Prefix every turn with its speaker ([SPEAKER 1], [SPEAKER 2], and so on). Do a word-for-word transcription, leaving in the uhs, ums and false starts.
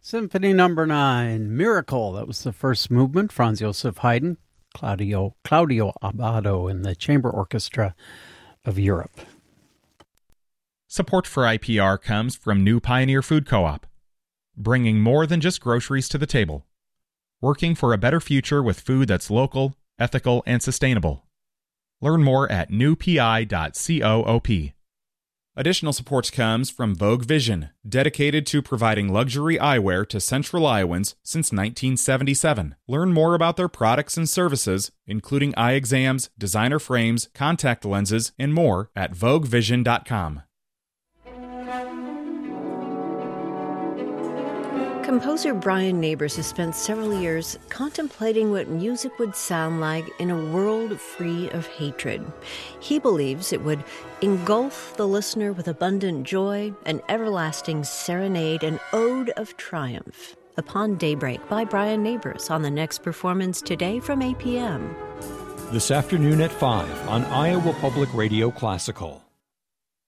[SPEAKER 1] Symphony Number Nine, Miracle. That was the first movement. Franz Joseph Haydn, Claudio Claudio Abbado in the Chamber Orchestra of Europe.
[SPEAKER 2] Support for I P R comes from New Pioneer Food Co-op, bringing more than just groceries to the table. Working for a better future with food that's local, ethical, and sustainable. Learn more at new p i dot coop. Additional support comes from Vogue Vision, dedicated to providing luxury eyewear to Central Iowans since nineteen seventy-seven. Learn more about their products and services, including eye exams, designer frames, contact lenses, and more at vogue vision dot com.
[SPEAKER 3] Composer Brian Neighbors has spent several years contemplating what music would sound like in a world free of hatred. He believes it would engulf the listener with abundant joy, an everlasting serenade, an ode of triumph. Upon Daybreak by Brian Neighbors on the next performance today from eight p.m.
[SPEAKER 4] This afternoon at five on Iowa Public Radio Classical.